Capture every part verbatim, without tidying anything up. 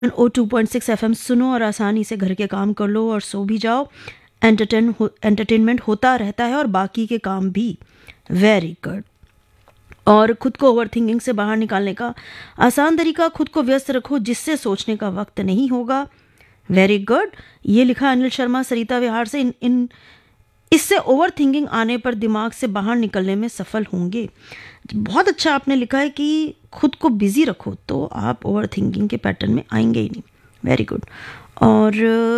O two point six F M सुनो और आसानी से घर के काम कर लो और सो भी जाओ। एंटरटेन हो एंटरटेनमेंट होता रहता है और बाकी के काम भी। Very good. और खुद को ओवर थिंकिंग से बाहर निकालने का आसान तरीका, खुद को व्यस्त रखो जिससे सोचने का वक्त नहीं होगा। Very good. ये लिखा अनिल शर्मा सरिता विहार से। इन, इन इससे ओवर थिंकिंग आने पर दिमाग से बाहर निकलने में सफल होंगे। बहुत अच्छा आपने लिखा है कि खुद को बिजी रखो तो आप ओवर थिंकिंग के पैटर्न में आएंगे ही नहीं। Very good. और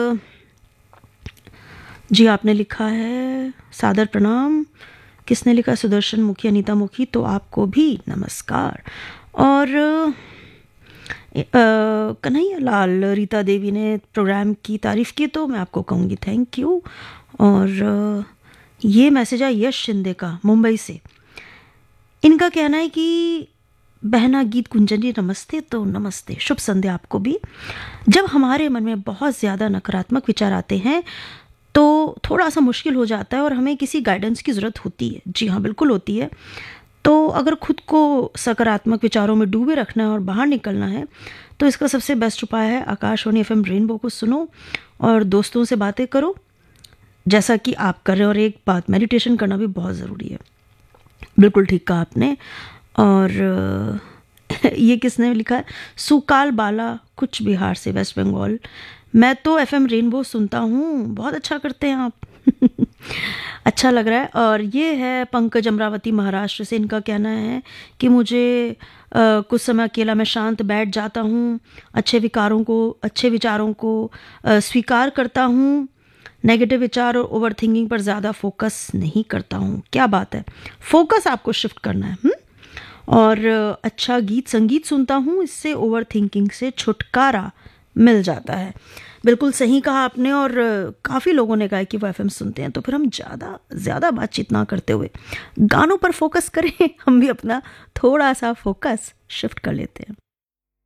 जी आपने लिखा है सादर प्रणाम। किसने लिखा? सुदर्शन मुखी, अनीता मुखी, तो आपको भी नमस्कार। और कन्हैया लाल, रीता देवी ने प्रोग्राम की तारीफ की तो मैं आपको कहूँगी थैंक यू। और ये मैसेज है यश शिंदे का मुंबई से। इनका कहना है कि बहना गीत कुंजन जी नमस्ते। तो नमस्ते, शुभ संध्या आपको भी। जब हमारे मन में बहुत ज़्यादा नकारात्मक विचार आते हैं तो थोड़ा सा मुश्किल हो जाता है और हमें किसी गाइडेंस की ज़रूरत होती है। जी हाँ, बिल्कुल होती है। तो अगर खुद को सकारात्मक विचारों में डूबे रखना है और बाहर निकलना है तो इसका सबसे बेस्ट उपाय है आकाशवाणी एफ एम रेनबो को सुनो और दोस्तों से बातें करो जैसा कि आप कर रहे हो। और एक बात, मेडिटेशन करना भी बहुत ज़रूरी है। बिल्कुल ठीक कहा आपने। और ये किसने लिखा है? सुकाल बाला, कुछ बिहार से, वेस्ट बंगाल। मैं तो एफ एम रेनबो सुनता हूँ। बहुत अच्छा करते हैं आप। अच्छा लग रहा है। और ये है पंकज अमरावती महाराष्ट्र से। इनका कहना है कि मुझे आ, कुछ समय अकेला मैं शांत बैठ जाता हूँ, अच्छे विकारों को अच्छे विचारों को आ, स्वीकार करता हूँ, नेगेटिव विचार और ओवर थिंकिंग पर ज़्यादा फोकस नहीं करता हूँ। क्या बात है, फोकस आपको शिफ्ट करना है। हुँ? और अच्छा गीत संगीत सुनता हूँ, इससे ओवर थिंकिंग से छुटकारा मिल जाता है। बिल्कुल सही कहा आपने। और काफ़ी लोगों ने कहा कि वो एफएम सुनते हैं। तो फिर हम ज़्यादा ज़्यादा बातचीत ना करते हुए गानों पर फोकस करें। हम भी अपना थोड़ा सा फोकस शिफ्ट कर लेते हैं।